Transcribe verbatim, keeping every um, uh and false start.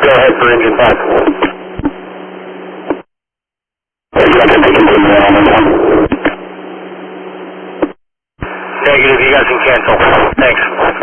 Go ahead for engine five. Negative, you guys can cancel. Thanks.